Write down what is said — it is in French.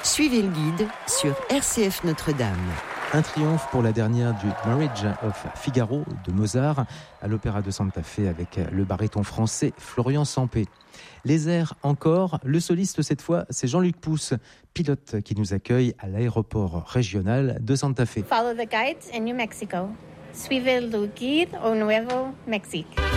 Suivez le guide sur RCF Notre-Dame. Un triomphe pour la dernière du Marriage of Figaro de Mozart à l'Opéra de Santa Fe avec le baryton français Florian Sampé. Les airs encore, le soliste cette fois c'est Jean-Luc Pousse, pilote qui nous accueille à l'aéroport régional de Santa Fe. Follow the guides in New Mexico. Suivez le guide au Nuevo Mexique.